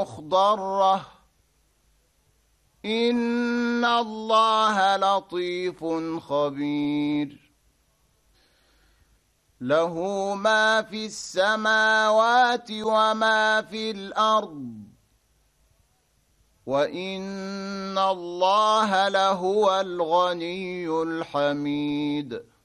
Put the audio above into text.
مخضرة إن الله لطيف خبير له ما في السماوات وما في الأرض وإن الله لهو الغني الحميد